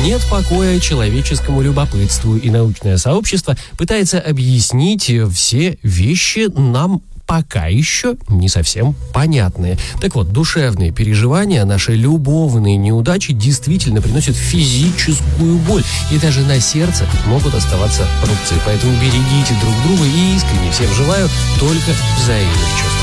нет покоя человеческому любопытству, и научное сообщество пытается объяснить все вещи нам пока еще не совсем понятные. Так вот, душевные переживания, наши любовные неудачи действительно приносят физическую боль, и даже на сердце могут оставаться рубцы. Поэтому берегите друг друга, и искренне всем желаю только взаимных чувств.